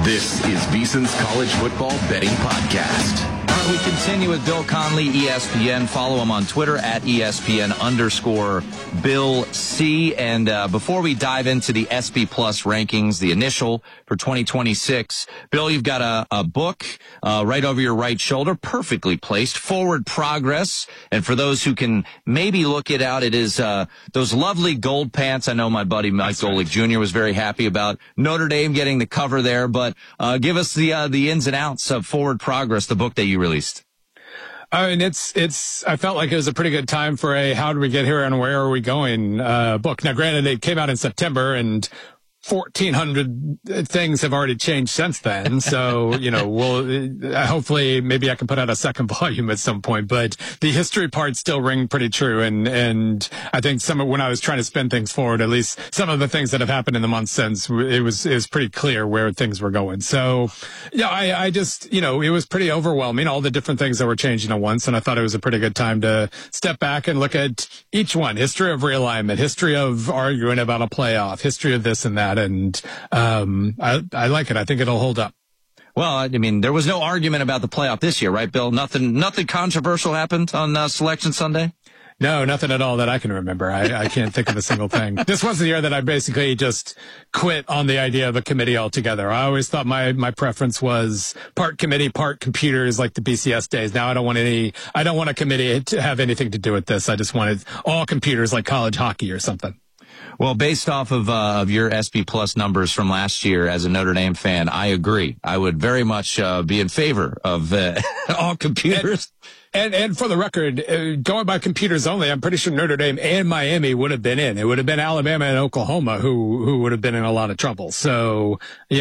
This is VSiN's College Football Betting Podcast. We continue with Bill Conley, ESPN. Follow him on Twitter at ESPN_Bill C. And before we dive into the SP Plus rankings, the initial for 2026, Bill, you've got a book right over your right shoulder, perfectly placed, Forward Progress. And for those who can maybe look it out, it is those lovely gold pants. I know my buddy Mike Golick Jr. was very happy about Notre Dame getting the cover there. But give us the ins and outs of Forward Progress, the book that you released. I mean, I felt like it was a pretty good time for a how did we get here and where are we going book. Now, granted, it came out in September and 1,400 things have already changed since then. So, hopefully maybe I can put out a second volume at some point, but the history parts still ring pretty true. And I think when I was trying to spin things forward, at least some of the things that have happened in the months since, it was pretty clear where things were going. So yeah, I just, it was pretty overwhelming, all the different things that were changing at once. And I thought it was a pretty good time to step back and look at each one: history of realignment, history of arguing about a playoff, history of this and that. And I like it. I think it'll hold up. Well, I mean, there was no argument about the playoff this year, right, Bill? Nothing controversial happened on Selection Sunday? No, nothing at all that I can remember. I can't think of a single thing. This was the year that I basically just quit on the idea of a committee altogether. I always thought my preference was part committee, part computers, like the BCS days. Now I don't want a committee to have anything to do with this. I just wanted all computers, like college hockey or something. Well, based off of your SP Plus numbers from last year as a Notre Dame fan, I agree. I would very much be in favor of all computers. And for the record, going by computers only, I'm pretty sure Notre Dame and Miami would have been in. It would have been Alabama and Oklahoma who would have been in a lot of trouble. So,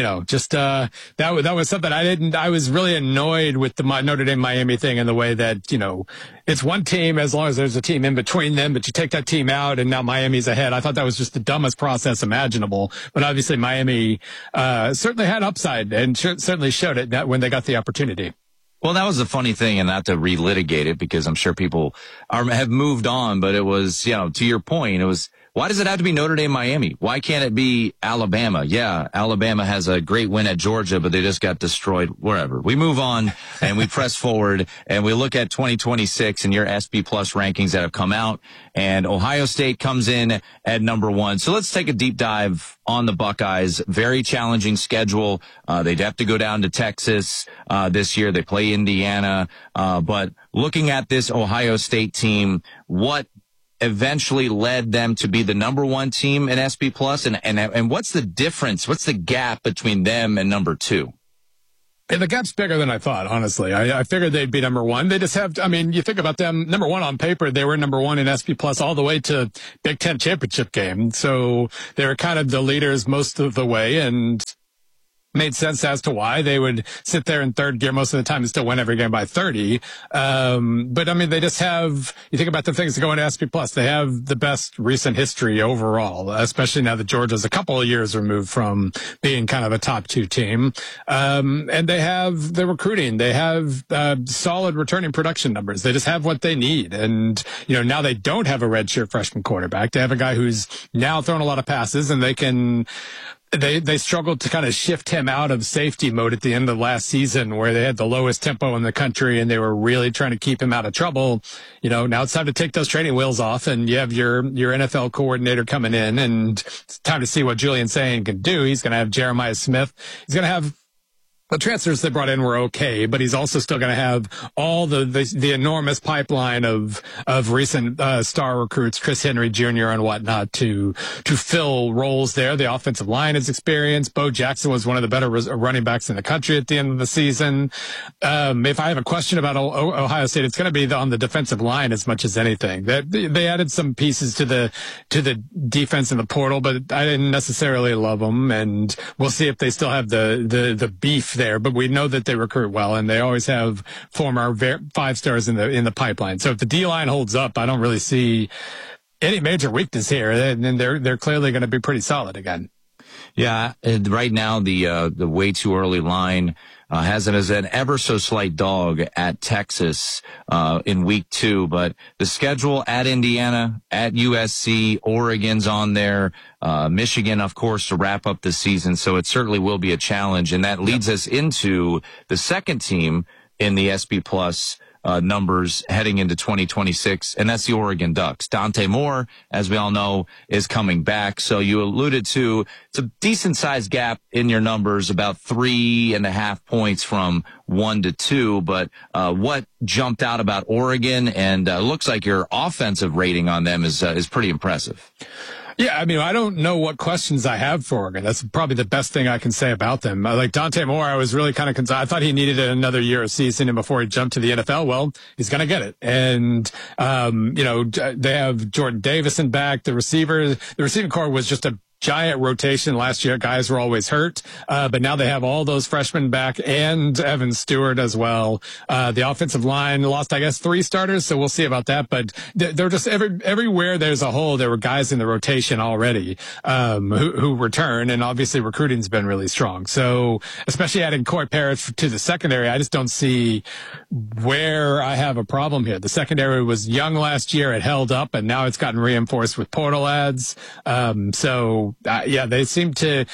that was something I was really annoyed with the Notre Dame Miami thing in the way that, it's one team as long as there's a team in between them, but you take that team out and now Miami's ahead. I thought that was just the dumbest process imaginable. But obviously Miami, certainly had upside and certainly showed it when they got the opportunity. Well, that was the funny thing, and not to relitigate it because I'm sure people have moved on, but it was, to your point, it was, why does it have to be Notre Dame, Miami? Why can't it be Alabama? Yeah, Alabama has a great win at Georgia, but they just got destroyed wherever. We move on and we press forward and we look at 2026 and your SP Plus rankings that have come out, and Ohio State comes in at number 1. So let's take a deep dive on the Buckeyes. Very challenging schedule. They'd have to go down to Texas this year. They play Indiana. But looking at this Ohio State team, what eventually led them to be the number 1 team in SP Plus, and what's the difference? What's the gap between them and number 2? And the gap's bigger than I thought, honestly. I figured they'd be number 1. They just have, you think about them, number 1 on paper, they were number 1 in SP Plus all the way to Big Ten championship game. So they were kind of the leaders most of the way, and made sense as to why they would sit there in third gear most of the time and still win every game by 30. But they just have, you think about the things that go into SP Plus, they have the best recent history overall, especially now that Georgia's a couple of years removed from being kind of a top 2 team. And they have the recruiting. They have, solid returning production numbers. They just have what they need. And, now they don't have a redshirt freshman quarterback. They have a guy who's now thrown a lot of passes, and they struggled to kind of shift him out of safety mode at the end of last season, where they had the lowest tempo in the country and they were really trying to keep him out of trouble. Now it's time to take those training wheels off, and you have your NFL coordinator coming in, and it's time to see what Julian Sayin can do. He's going to have Jeremiah Smith. He's going to have the transfers they brought in were okay, but he's also still going to have all the enormous pipeline of recent star recruits, Chris Henry Jr. and whatnot, to fill roles there. The offensive line is experienced. Bo Jackson was one of the better running backs in the country at the end of the season. If I have a question about Ohio State, it's going to be on the defensive line as much as anything. They added some pieces to the defense in the portal, but I didn't necessarily love them, and we'll see if they still have the beef there. But we know that they recruit well, and they always have former 5 stars in the pipeline. So if the D line holds up, I don't really see any major weakness here, and they're clearly going to be pretty solid again. Yeah, and right now the way too early line has it as an ever so slight dog at Texas in week 2, but the schedule at Indiana, at USC, Oregon's on there, Michigan, of course, to wrap up the season. So it certainly will be a challenge, and that leads us into the second team in the SP Plus numbers heading into 2026, and that's the Oregon Ducks. Dante Moore, as we all know, is coming back. So you alluded to it's a decent sized gap in your numbers, about 3.5 points from 1 to 2. But what jumped out about Oregon, and looks like your offensive rating on them is pretty impressive. Yeah, I mean, I don't know what questions I have for Oregon. That's probably the best thing I can say about them. Like Dante Moore, I was really kind of concerned. I thought he needed another year of seasoning before he jumped to the NFL. Well, he's going to get it. And, they have Jordan Davison back. The receiving core was just a giant rotation last year. Guys were always hurt. But now they have all those freshmen back and Evan Stewart as well. The offensive line lost, I guess, 3 starters. So we'll see about that. But they're just everywhere there's a hole. There were guys in the rotation already, who return. And obviously recruiting's been really strong. So especially adding Corey Parrish to the secondary, I just don't see where I have a problem here. The secondary was young last year. It held up, and now it's gotten reinforced with portal ads. They seem to.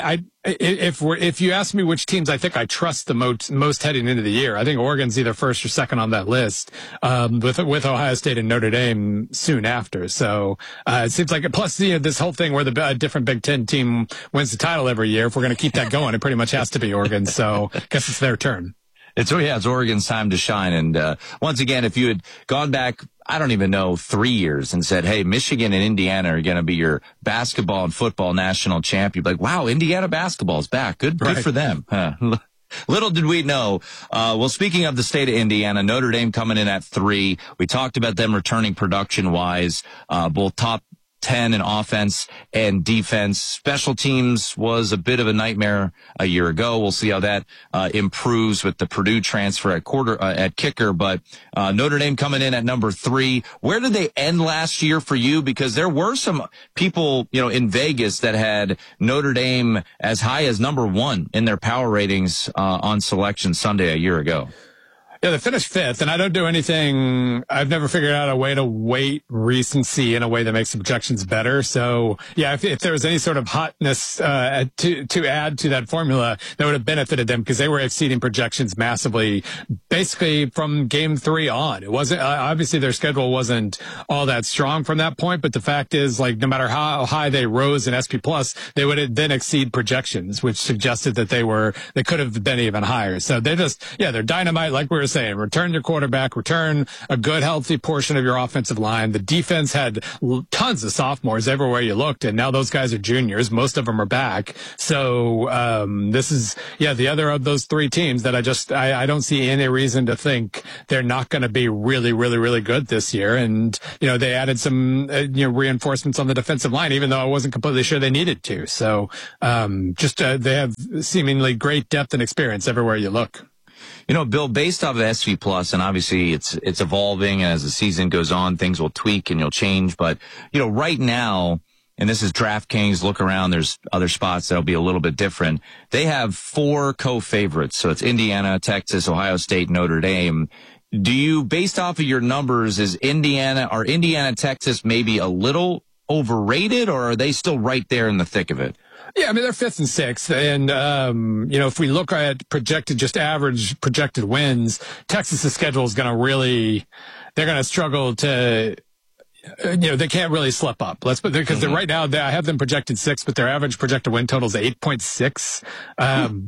If you ask me which teams I think I trust the most heading into the year, I think Oregon's either first or second on that list, with Ohio State and Notre Dame soon after. So it seems like, plus this whole thing where the different Big Ten team wins the title every year. If we're going to keep that going, it pretty much has to be Oregon. So I guess it's their turn. It's Oregon's time to shine. And once again, if you had gone back, I don't even know, 3 years and said, hey, Michigan and Indiana are going to be your basketball and football national champ, you'd be like, wow, Indiana basketball's back. Good for them. Little did we know. Well, speaking of the state of Indiana, Notre Dame coming in at 3. We talked about them returning production-wise, both top 10 in offense and defense. Special teams was a bit of a nightmare a year ago. We'll see how that improves with the Purdue transfer at kicker. But Notre Dame coming in at number 3. Where did they end last year for you? Because there were some people, in Vegas that had Notre Dame as high as number 1 in their power ratings on Selection Sunday a year ago. Yeah, they finished 5th, and I don't do anything. I've never figured out a way to weight recency in a way that makes the projections better. So, yeah, if there was any sort of hotness to add to that formula, that would have benefited them because they were exceeding projections massively, basically from game 3 on. It wasn't obviously their schedule wasn't all that strong from that point, but the fact is, like, no matter how high they rose in SP Plus, they would then exceed projections, which suggested that they could have been even higher. So they're dynamite, like we were saying. Return your quarterback, return a good, healthy portion of your offensive line. The defense had tons of sophomores everywhere you looked, and now those guys are juniors. Most of them are back. So this is, the other of those 3 teams that I don't see any reason to think they're not going to be really, really, really good this year. And, they added some, reinforcements on the defensive line, even though I wasn't completely sure they needed to. So they have seemingly great depth and experience everywhere you look. Bill, based off of SV Plus, and obviously it's evolving, and as the season goes on, things will tweak and you'll change. But, right now, and this is DraftKings, look around, there's other spots that'll be a little bit different. They have 4 co-favorites. So it's Indiana, Texas, Ohio State, Notre Dame. Do you, based off of your numbers, are Indiana, Texas maybe a little overrated, or are they still right there in the thick of it? Yeah, I mean, they're 5th and 6th. And, if we look at average projected wins, Texas's schedule is going to they're going to struggle to, they can't really slip up. Because right now, I have them projected 6th, but their average projected win total is 8.6.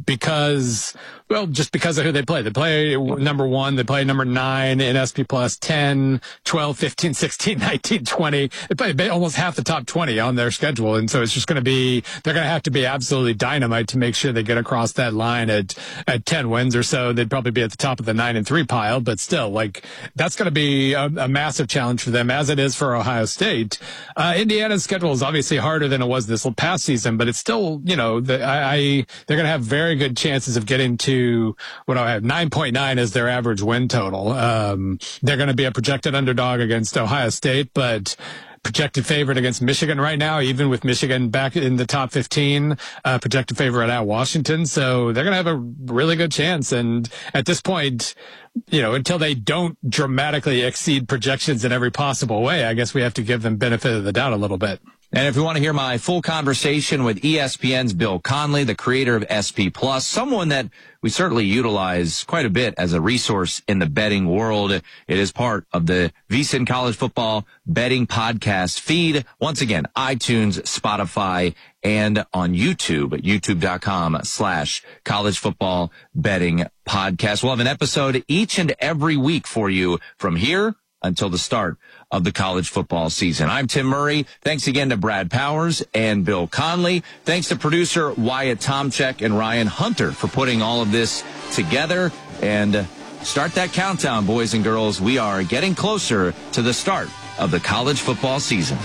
Just because of who they play. They play number 1, they play number 9 in SP Plus, 10, 12, 15, 16, 19, 20. They play almost half the top 20 on their schedule. And so it's just going to be, they're going to have to be absolutely dynamite to make sure they get across that line at 10 wins or so. They'd probably be at the top of the 9-3 pile, but still, that's going to be a massive challenge for them, as it is for Ohio State. Indiana's schedule is obviously harder than it was this past season, but it's still, they're going to have very good chances of getting to what I have 9.9 as their average win total. They're going to be a projected underdog against Ohio State, but projected favorite against Michigan right now, even with Michigan back in the top 15, projected favorite at Washington. So they're going to have a really good chance. And at this point, until they don't dramatically exceed projections in every possible way, I guess we have to give them benefit of the doubt a little bit. And if you want to hear my full conversation with ESPN's Bill Connelly, the creator of SP Plus, someone that we certainly utilize quite a bit as a resource in the betting world, it is part of the VSiN College Football Betting Podcast feed. Once again, iTunes, Spotify, and on YouTube at youtube.com/College Football Betting Podcast. We'll have an episode each and every week for you from here until the start of the college football season. I'm Tim Murray. Thanks again to Brad Powers and Bill Connelly. Thanks to producer Wyatt Tomchek and Ryan Hunter for putting all of this together. And start that countdown, boys and girls. We are getting closer to the start of the college football season.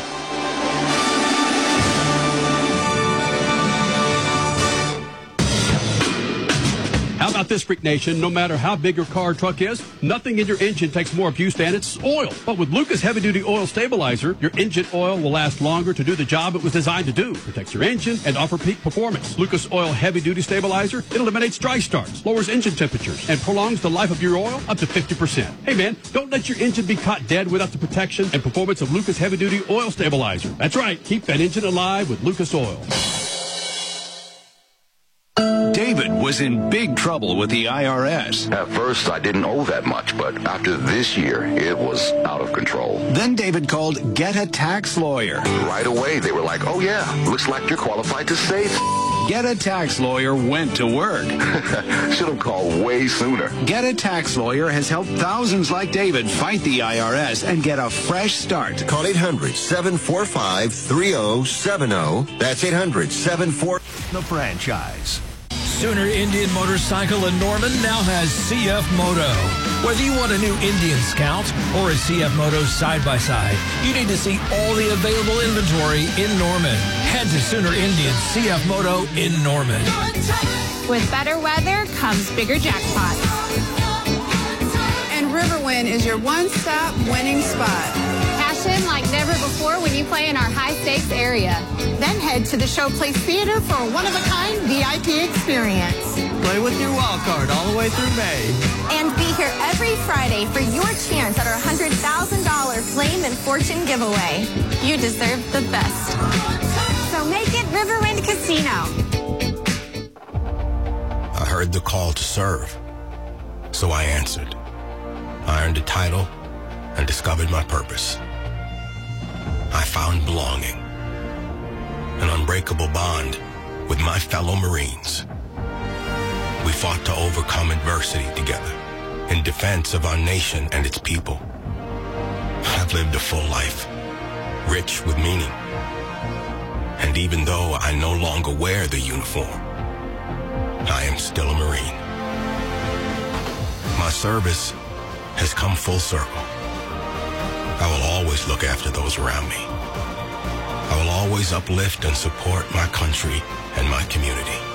How about this, Freak Nation? No matter how big your car or truck is, nothing in your engine takes more abuse than its oil. But with Lucas Heavy Duty Oil Stabilizer, your engine oil will last longer to do the job it was designed to do. Protects your engine and offer peak performance. Lucas Oil Heavy Duty Stabilizer, it eliminates dry starts, lowers engine temperatures, and prolongs the life of your oil up to 50%. Hey man, don't let your engine be caught dead without the protection and performance of Lucas Heavy Duty Oil Stabilizer. That's right, keep that engine alive with Lucas Oil. David was in big trouble with the IRS. At first, I didn't owe that much, but after this year, it was out of control. Then David called Get a Tax Lawyer. Right away, they were like, oh yeah, looks like you're qualified to save. Get a Tax Lawyer went to work. Should have called way sooner. Get a Tax Lawyer has helped thousands like David fight the IRS and get a fresh start. Call 800-745-3070. That's 800-74... The franchise. Sooner Indian Motorcycle in Norman now has CF Moto. Whether you want a new Indian Scout or a CF Moto side-by-side, you need to see all the available inventory in Norman. Head to Sooner Indian CF Moto in Norman. With better weather comes bigger jackpots. And Riverwind is your one-stop winning spot. Cash in like never before when you play in our high-stakes area. Then head to the Showplace Theater for a one-of-a-kind VIP experience. Play with your wild card all the way through May. And be here every Friday for your chance at our $100,000 Flame and Fortune giveaway. You deserve the best. So make it Riverwind Casino. I heard the call to serve, so I answered. I earned a title and discovered my purpose. I found belonging, an unbreakable bond with my fellow Marines. We fought to overcome adversity together in defense of our nation and its people. I've lived a full life, rich with meaning. And even though I no longer wear the uniform, I am still a Marine. My service has come full circle. I will always look after those around me. I will always uplift and support my country and my community.